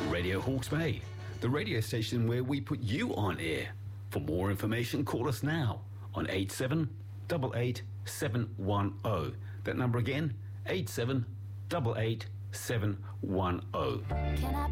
Radio Hawke's Bay, the radio station where we put you on air. For more information, call us now on 8788 That number again, 8788 710. Can I